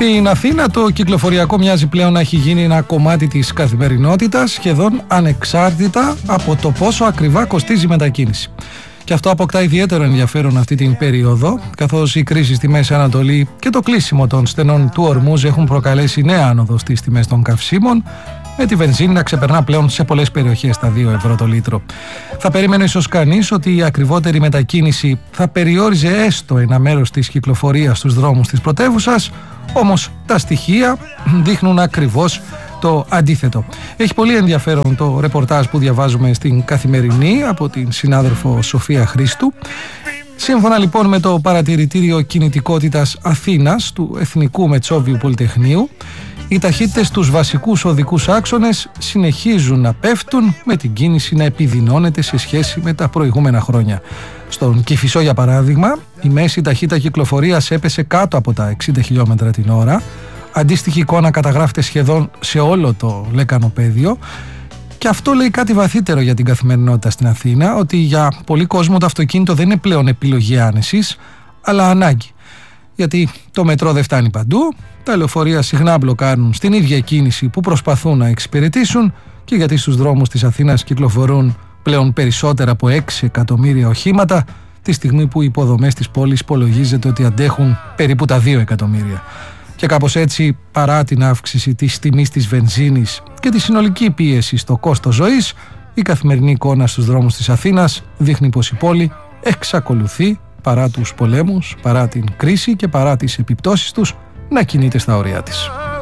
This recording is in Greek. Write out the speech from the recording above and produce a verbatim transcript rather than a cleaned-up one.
Στην Αθήνα το κυκλοφοριακό μοιάζει πλέον να έχει γίνει ένα κομμάτι της καθημερινότητας, σχεδόν ανεξάρτητα από το πόσο ακριβά κοστίζει η μετακίνηση. Και αυτό αποκτά ιδιαίτερο ενδιαφέρον αυτή την περίοδο, καθώς η κρίση στη Μέση Ανατολή και το κλείσιμο των στενών του Ορμούζ έχουν προκαλέσει νέα άνοδο στις τιμές των καυσίμων, με τη βενζίνη να ξεπερνά πλέον σε πολλές περιοχές τα δύο ευρώ το λίτρο. Θα περίμενε ίσως κανείς ότι η ακριβότερη μετακίνηση θα περιόριζε έστω ένα μέρος της κυκλοφορίας στους δρόμους της πρωτεύουσας, όμως τα στοιχεία δείχνουν ακριβώς το αντίθετο. Έχει πολύ ενδιαφέρον το ρεπορτάζ που διαβάζουμε στην Καθημερινή από την συνάδελφο Σοφία Χρήστου. Σύμφωνα λοιπόν με το Παρατηρητήριο Κινητικότητας Αθήνας του Εθνικού Μετσόβιου Πολυτεχνείου, οι ταχύτητες στους βασικούς οδικούς άξονες συνεχίζουν να πέφτουν, με την κίνηση να επιδεινώνεται σε σχέση με τα προηγούμενα χρόνια. Στον Κηφισό, για παράδειγμα, η μέση ταχύτητα κυκλοφορίας έπεσε κάτω από τα εξήντα χιλιόμετρα την ώρα. Αντίστοιχη εικόνα καταγράφεται σχεδόν σε όλο το λεκανοπέδιο. Και αυτό λέει κάτι βαθύτερο για την καθημερινότητα στην Αθήνα, ότι για πολλοί κόσμο το αυτοκίνητο δεν είναι πλέον επιλογή άνεσης, αλλά ανάγκη. Γιατί το μετρό δεν φτάνει παντού, τα λεωφορεία συχνά μπλοκάρουν στην ίδια κίνηση που προσπαθούν να εξυπηρετήσουν, και γιατί στους δρόμους της Αθήνας κυκλοφορούν πλέον περισσότερα από έξι εκατομμύρια οχήματα, τη στιγμή που οι υποδομές της πόλης υπολογίζεται ότι αντέχουν περίπου τα δύο εκατομμύρια. Και κάπως έτσι, παρά την αύξηση της τιμής της βενζίνης και τη συνολική πίεση στο κόστος ζωής, η καθημερινή εικόνα στους δρόμους της Αθήνας δείχνει πως η πόλη εξακολουθεί, παρά τους πολέμους, παρά την κρίση και παρά τις επιπτώσεις τους, να κινείται στα ωριά της.